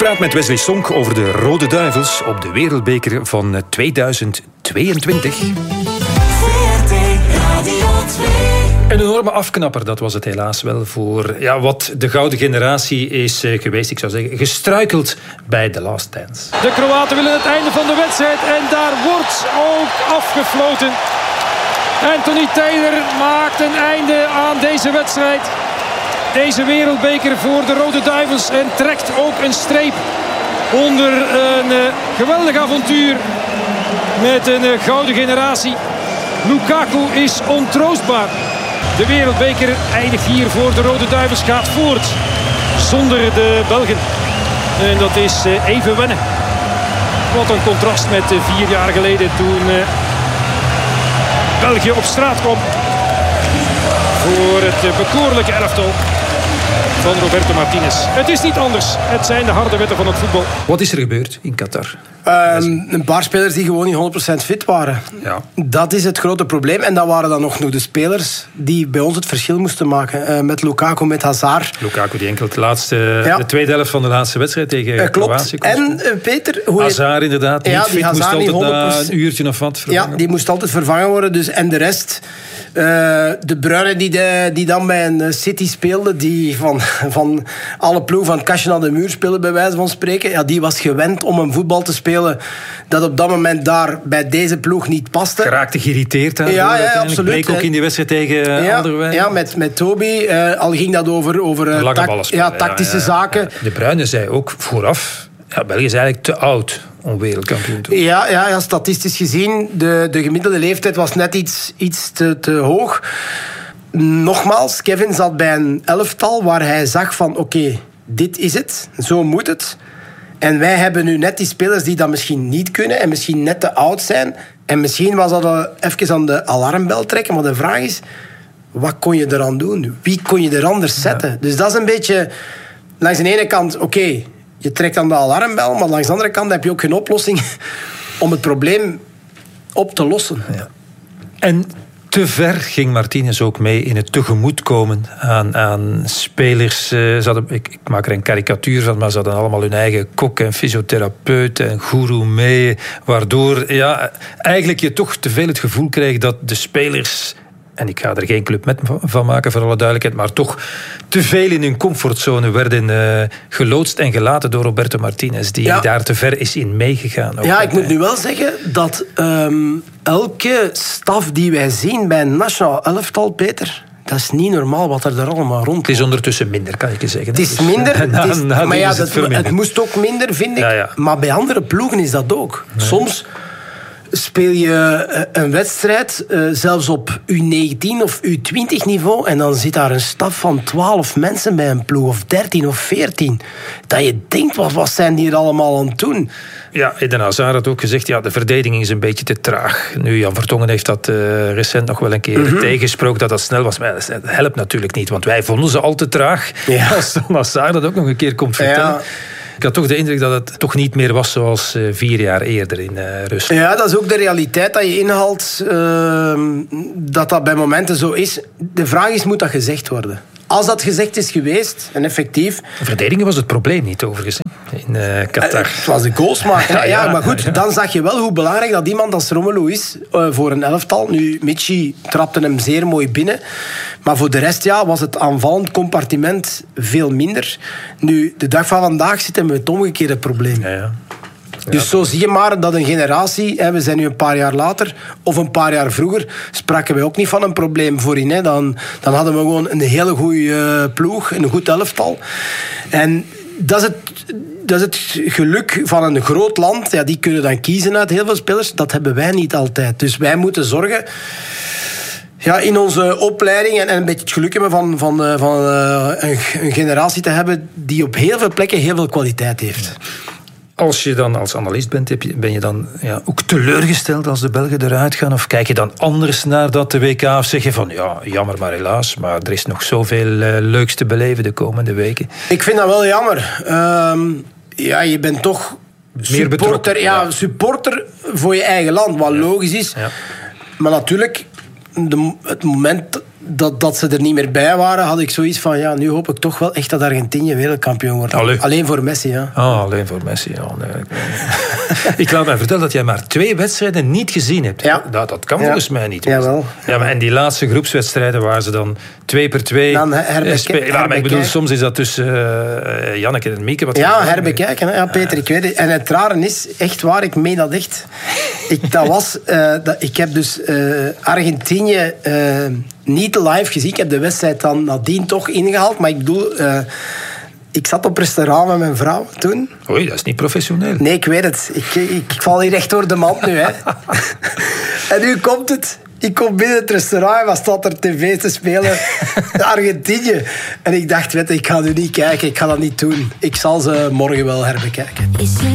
praat met Wesley Sonk over de Rode Duivels op de Wereldbeker van 2022. Een enorme afknapper, dat was het helaas wel voor wat de gouden generatie is geweest. Ik zou zeggen, gestruikeld bij The Last Dance. De Kroaten willen het einde van de wedstrijd en daar wordt ook afgefloten. Anthony Taylor maakt een einde aan deze wedstrijd. Deze wereldbeker voor de Rode Duivels en trekt ook een streep onder een geweldig avontuur met een gouden generatie. Lukaku is ontroostbaar. De wereldbeker eindigt hier voor de Rode Duivels, gaat voort zonder de Belgen. En dat is even wennen. Wat een contrast met 4 jaar geleden toen België op straat kwam voor het bekoorlijke elftal van Roberto Martinez. Het is niet anders. Het zijn de harde wetten van het voetbal. Wat is er gebeurd in Qatar? Een paar spelers die gewoon niet 100% fit waren. Ja. Dat is het grote probleem. En dat waren dan nog de spelers die bij ons het verschil moesten maken. Met Lukaku, met Hazard. Lukaku die enkel de tweede helft van de laatste wedstrijd tegen Kroatië komt. En Peter... Hazard inderdaad niet fit. Hazard moest altijd 100%, na een uurtje of wat vervangen. Ja, die moest altijd vervangen worden. Dus, en de rest... De Bruyne die dan bij een City speelde, die van alle ploegen van het kastje naar de muur speelde, bij wijze van spreken, die was gewend om een voetbal te spelen dat op dat moment daar bij deze ploeg niet paste. Geraakte geïrriteerd. Ja, absoluut. Bleek ook in die wedstrijd tegen Anderwijk. Ja, met Toby. Al ging dat over tactische zaken. De Bruyne zei ook vooraf, België is eigenlijk te oud om wereldkampioen te worden. Ja, statistisch gezien, de gemiddelde leeftijd was net iets te hoog. Nogmaals, Kevin zat bij een elftal waar hij zag van oké, dit is het, zo moet het. En wij hebben nu net die spelers die dat misschien niet kunnen en misschien net te oud zijn. En misschien was dat even aan de alarmbel trekken, maar de vraag is, wat kon je eraan doen? Wie kon je er anders zetten? Ja. Dus dat is een beetje, langs de ene kant, oké, je trekt aan de alarmbel, maar langs de andere kant heb je ook geen oplossing om het probleem op te lossen. Ja. En te ver ging Martinez ook mee in het tegemoetkomen aan spelers. Ik maak er een karikatuur van, maar ze hadden allemaal hun eigen kok en fysiotherapeut en goeroe mee, waardoor eigenlijk je toch te veel het gevoel kreeg dat de spelers, en ik ga er geen club met van maken voor alle duidelijkheid, maar toch te veel in hun comfortzone werden geloodst en gelaten door Roberto Martinez, die daar te ver is in meegegaan. Ja, ik moet nu wel zeggen dat elke staf die wij zien bij een nationaal elftal, Peter, dat is niet normaal wat er daar allemaal rond. Het is ondertussen minder, kan ik je zeggen. Het is minder. Maar het moest ook minder, vind ik. Ja. Maar bij andere ploegen is dat ook. Nee. Soms speel je een wedstrijd, zelfs op U19 of U20 niveau, en dan zit daar een staf van 12 mensen bij een ploeg, of 13 of 14. Dat je denkt, wat zijn die er allemaal aan het doen? Ja, Eden Hazard had ook gezegd, de verdediging is een beetje te traag. Nu, Jan Vertongen heeft dat recent nog wel een keer tegengesproken, dat snel was. Maar dat helpt natuurlijk niet, want wij vonden ze al te traag. Ja. Als Hazard dat ook nog een keer komt vertellen. Ja. Ik had toch de indruk dat het toch niet meer was zoals 4 jaar eerder in Rusland. Ja, dat is ook de realiteit dat je inhaalt, dat bij momenten zo is. De vraag is, moet dat gezegd worden? Als dat gezegd is geweest, en effectief... Verdediging was het probleem niet, overigens, in Qatar. Het was de goalsmaker. Ja, maar goed, dan zag je wel hoe belangrijk dat iemand als Romelu is voor een elftal. Nu, Michi trapte hem zeer mooi binnen. Maar voor de rest was het aanvallend compartiment veel minder. Nu, de dag van vandaag zitten we met het omgekeerde probleem. Ja. Dus zo zie je maar dat een generatie, we zijn nu een paar jaar later, of een paar jaar vroeger, spraken wij ook niet van een probleem voorin. Hè. Dan hadden we gewoon een hele goede ploeg, een goed elftal. En dat is het geluk van een groot land. Die kunnen dan kiezen uit heel veel spelers. Dat hebben wij niet altijd. Dus wij moeten zorgen in onze opleiding en een beetje het geluk hebben van een generatie te hebben die op heel veel plekken heel veel kwaliteit heeft. Als je dan als analist bent, ben je dan ook teleurgesteld als de Belgen eruit gaan? Of kijk je dan anders naar dat de WK? Of zeg je van, jammer maar helaas, maar er is nog zoveel leuks te beleven de komende weken? Ik vind dat wel jammer. Je bent toch supporter, supporter voor je eigen land, wat logisch is. Ja. Maar natuurlijk, het moment dat ze er niet meer bij waren, had ik zoiets van, ja, nu hoop ik toch wel echt dat Argentinië wereldkampioen wordt. Alleen voor Messi, ja. Alleen voor Messi, ja. Nee. Ik laat mij vertellen dat jij maar 2 wedstrijden niet gezien hebt. Ja. Dat kan volgens mij niet. Jawel. Ja, maar en die laatste groepswedstrijden waar ze dan 2 per 2 spelen. Maar ik bedoel, soms is dat tussen Janneke en Mieke. Herbekijken. Ja, Peter, ik weet het. En het rare is, echt waar, ik meen dat echt. Ik heb dus Argentinië niet live gezien. Ik heb de wedstrijd dan nadien toch ingehaald. Maar ik bedoel, ik zat op restaurant met mijn vrouw toen. Oei, dat is niet professioneel. Nee, ik weet het. Ik val hier echt door de mand nu. Hè. En nu komt het. Ik kom binnen het restaurant en wat staat er tv te spelen? Argentinië. En ik dacht, ik ga nu niet kijken. Ik ga dat niet doen. Ik zal ze morgen wel herbekijken.